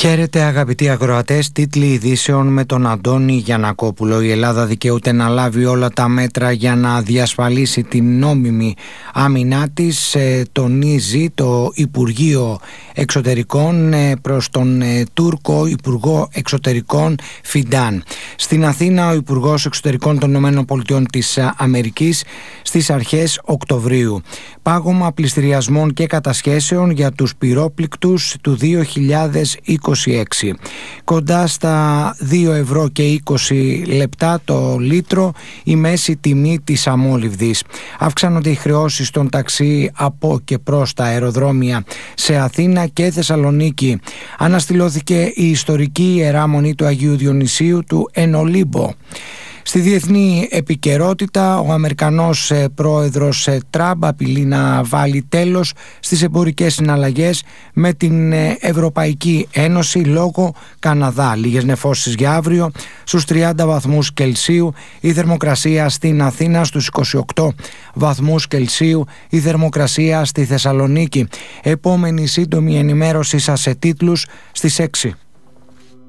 Χαίρετε αγαπητοί ακροατές, τίτλοι ειδήσεων με τον Αντώνη Γιαννακόπουλο. Η Ελλάδα δικαιούται να λάβει όλα τα μέτρα για να διασφαλίσει την νόμιμη άμυνά της, τονίζει το Υπουργείο Εξωτερικών προς τον Τούρκο Υπουργό Εξωτερικών Φιντάν. Στην Αθήνα ο Υπουργός Εξωτερικών των ΗΠΑ της Αμερικής στις αρχές Οκτωβρίου. Πάγωμα πληστηριασμών και κατασχέσεων για τους πυρόπληκτους του 2026. Κοντά στα 2 ευρώ και 20 λεπτά το λίτρο η μέση τιμή της αμόλυβδης. Αυξάνονται οι χρεώσεις των ταξί από και προς τα αεροδρόμια σε Αθήνα και Θεσσαλονίκη. Αναστηλώθηκε η ιστορική Ιερά Μονή του Αγίου Διονυσίου του εν Ολύμπο. Στη διεθνή επικαιρότητα, ο Αμερικανός πρόεδρος Τραμπ απειλεί να βάλει τέλος στις εμπορικές συναλλαγές με την Ευρωπαϊκή Ένωση λόγω Καναδά. Λίγες νεφώσεις για αύριο, στους 30 βαθμούς Κελσίου η θερμοκρασία στην Αθήνα, στους 28 βαθμούς Κελσίου η θερμοκρασία στη Θεσσαλονίκη. Επόμενη σύντομη ενημέρωση σας σε τίτλους στις 6.